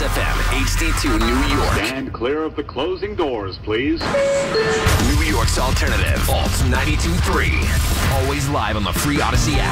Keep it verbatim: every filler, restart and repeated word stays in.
F M, H D two New York. Stand clear of the closing doors, please. New York's alternative, Alt ninety-two point three. Always live on the free Odyssey app.